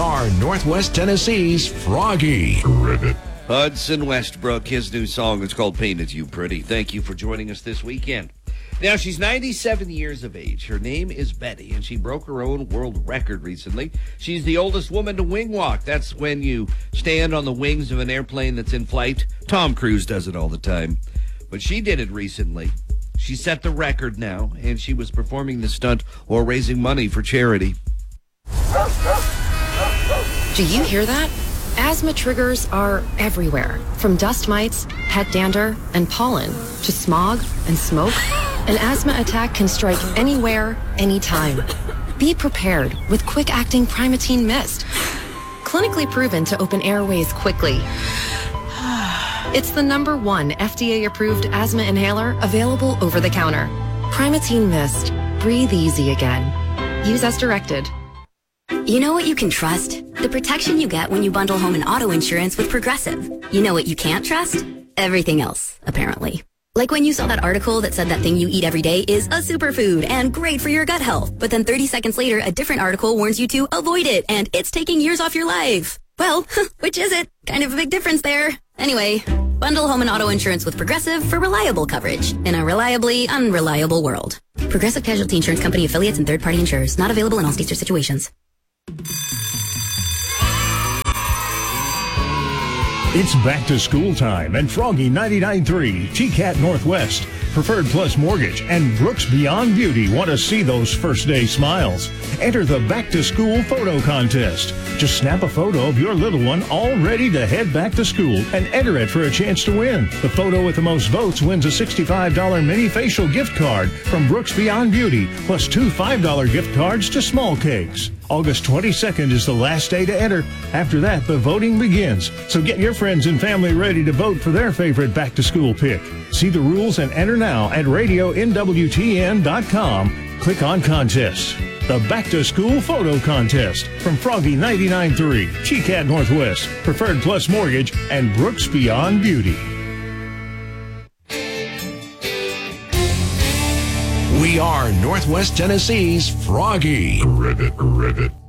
are Northwest Tennessee's Froggy. Ribbit. Hudson Westbrook, his new song is called Painted You Pretty. Thank you for joining us this weekend. Now, she's 97 years of age. Her name is Betty, and she broke her own world record recently. She's the oldest woman to wing walk. That's when you stand on the wings of an airplane that's in flight. Tom Cruise does it all the time. But she did it recently. She set the record now, and she was performing the stunt while raising money for charity. Do you hear that? Asthma triggers are everywhere, from dust mites, pet dander, and pollen, to smog and smoke. An asthma attack can strike anywhere, anytime. Be prepared with quick-acting Primatene Mist. Clinically proven to open airways quickly. It's the #1 FDA-approved asthma inhaler available over the counter. Primatene Mist. Breathe easy again. Use as directed. You know what you can trust? The protection you get when you bundle home and auto insurance with Progressive. You know what you can't trust? Everything else, apparently. Like when you saw that article that said that thing you eat every day is a superfood and great for your gut health. But then 30 seconds later, a different article warns you to avoid it and it's taking years off your life. Well, which is it? Kind of a big difference there. Anyway, bundle home and auto insurance with Progressive for reliable coverage in a reliably unreliable world. Progressive Casualty Insurance Company affiliates and third-party insurers. Not available in all states or situations. It's back to school time, and Froggy 99.3, TCAT Northwest, Preferred Plus Mortgage, and Brooks Beyond Beauty want to see those first day smiles. Enter the back to school photo contest. Just snap a photo of your little one all ready to head back to school and enter it for a chance to win. The photo with the most votes wins a $65 mini facial gift card from Brooks Beyond Beauty, plus 2 $5 gift cards to Small Cakes. August 22nd is the last day to enter. After that, the voting begins. So get your friends and family ready to vote for their favorite back-to-school pick. See the rules and enter now at radionwtn.com. Click on Contests. The Back-to-School Photo Contest from Froggy 99.3, TCAT Northwest, Preferred Plus Mortgage, and Brooks Beyond Beauty. We are Northwest Tennessee's Froggy. Ribbit.